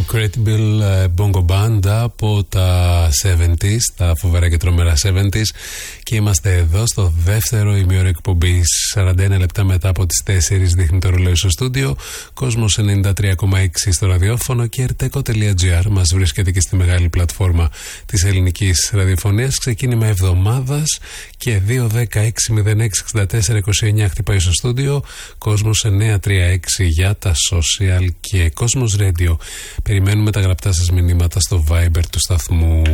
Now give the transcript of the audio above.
Credible Bongo Band από τα 70s, τα φοβερά και τρομερά 70s, και είμαστε εδώ στο δεύτερο ημίωρο εκπομπής. 41 λεπτά μετά από τις 4 δείχνει το ρολόι στο στούντιο. Κόσμος 93,6 στο ραδιόφωνο και erteco.gr μας βρίσκεται και στη μεγάλη πλατφόρμα της ελληνικής ραδιοφωνίας. Ξεκίνημα εβδομάδας και 2-10-6-06-64-29 χτυπάει στο στούντιο. Κόσμος 936 για τα social και Κόσμος Radio. Περιμένουμε τα γραπτά σας μηνύματα στο Viber του σταθμού.